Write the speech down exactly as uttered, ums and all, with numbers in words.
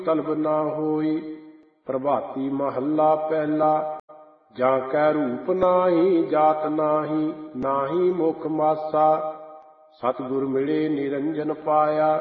ਤਲਬ ਨਾ ਹੋਈ। ਪ੍ਰਭਾਤੀ ਮਹੱਲਾ ਪਹਿਲਾ। ਜਾਂ ਕੈ ਰੂਪ ਨਾਹੀ ਜਾਤ ਨਾਹੀ, ਨਾਹੀ ਮੁਖ ਮਾਸਾ। ਸਤਿਗੁਰ ਮਿਲੇ ਨਿਰੰਜਨ ਪਾਇਆ।